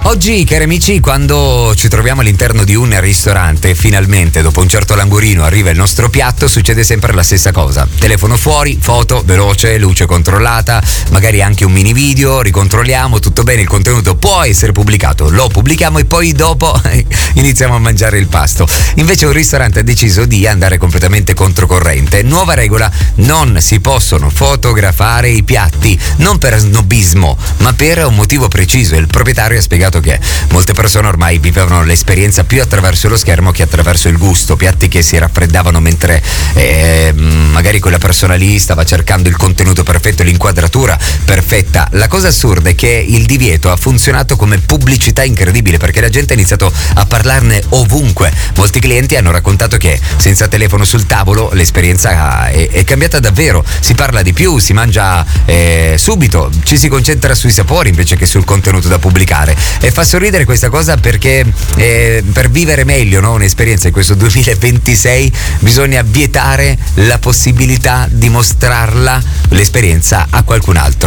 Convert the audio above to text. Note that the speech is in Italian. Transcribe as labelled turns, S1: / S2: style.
S1: Oggi, cari amici, quando ci troviamo all'interno di un ristorante, finalmente dopo un certo languorino arriva il nostro piatto, succede sempre la stessa cosa. Telefono fuori, foto, veloce, luce controllata, magari anche un mini video, ricontrolliamo, tutto bene, il contenuto può essere pubblicato, lo pubblichiamo e poi dopo iniziamo a mangiare il pasto. Invece un ristorante ha deciso di andare completamente controcorrente. Nuova regola: non si possono fotografare i piatti, non per snobismo, ma per un motivo preciso. Il proprietario ha spiegato che molte persone ormai vivevano l'esperienza più attraverso lo schermo che attraverso il gusto, piatti che si raffreddavano mentre magari quella persona lì stava cercando il contenuto perfetto, l'inquadratura perfetta. La cosa assurda è che il divieto ha funzionato come pubblicità incredibile, perché la gente ha iniziato a parlarne ovunque. Molti clienti hanno raccontato che senza telefono sul tavolo l'esperienza è cambiata davvero, si parla di più, si mangia subito, ci si concentra sui sapori invece che sul contenuto da pubblicare. E fa sorridere questa cosa perché per vivere meglio, no, un'esperienza in questo 2026 bisogna vietare la possibilità di mostrarla, l'esperienza, a qualcun altro.